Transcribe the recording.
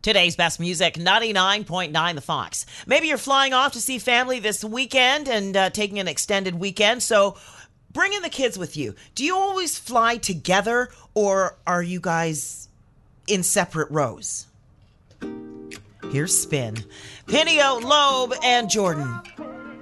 Today's best music, 99.9 The Fox. Maybe you're flying off to see family this weekend and taking an extended weekend, so bring in the kids with you. Do you always fly together, or are you guys in separate rows? Here's Spin. Pinio, Loeb, and Jordan.